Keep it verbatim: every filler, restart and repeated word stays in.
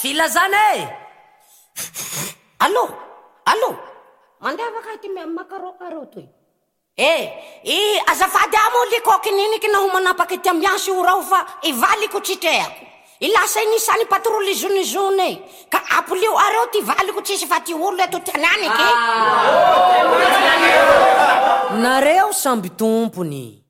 Vila zany e. Allô, allô, mandeha avaka ty makarokaro toy. Eh, i azafady amo likôky niniky naho manapaky ty ambiansy io rao fa ivaliko tsitreako. Ilasa inisany patroly zone-zone e. Ka apolio areo ty valiko tsisy fa ty olo eto tiananiky. Nareo samby tompony.